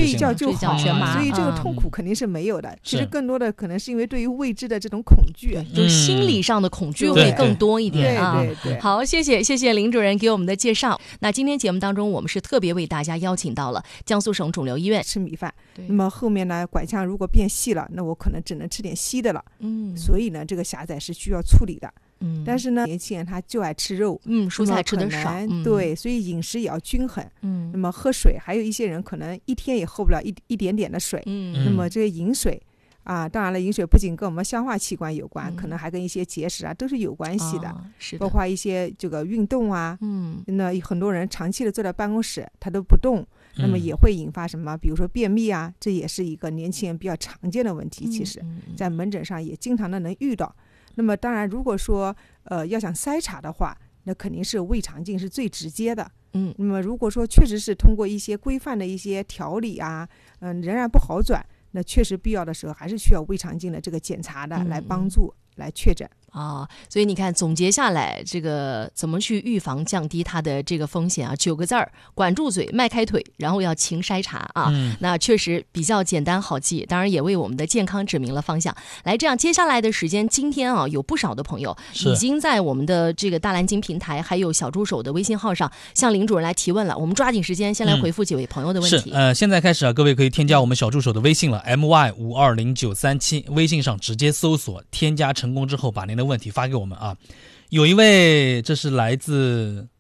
一觉就好了，所以这个痛苦肯定是没有的。其实更多的可能是因为对于未知的这种恐惧， 就是心理上的恐惧会更多一点啊。 对， 好，谢谢林主任给我们的介绍。那今天节目当中，我们是特别为大家邀请到了江苏省肿瘤医院。 吃米饭，那么后面呢，管腔如果变细了，那我可能只能吃点稀的了。所以呢，这个狭窄是需要处理的。但是呢，年轻人他就爱吃肉， 蔬菜吃的少， 对，所以饮食也要均衡。那么喝水，还有一些人可能一天也喝不了一点点的水。那么这个饮水啊，当然了，饮水不仅跟我们消化器官有关，可能还跟一些结石啊都是有关系的。 是的， 包括一些这个运动啊，那很多人长期的坐在办公室，他都不动。那么也会引发什么？比如说便秘啊，这也是一个年轻人比较常见的问题。其实，在门诊上也经常的能遇到。那么当然，如果说要想筛查的话，那肯定是胃肠镜是最直接的。那么如果说确实是通过一些规范的一些调理啊，仍然不好转，那确实必要的时候还是需要胃肠镜的这个检查的来帮助来确诊。 所以你看总结下来，这个怎么去预防降低它的这个风险啊？9个字儿：管住嘴，迈开腿，然后要勤筛查啊。那确实比较简单好记，当然也为我们的健康指明了方向。来，这样接下来的时间，今天啊有不少的朋友已经在我们的这个大蓝鲸平台还有小助手的微信号上向林主任来提问了。我们抓紧时间先来回复几位朋友的问题。 现在开始啊，各位可以添加我们小助手的微信了 my520937，微信上直接搜索，添加成功之后把您的问题发给我们啊。有一位，这是来自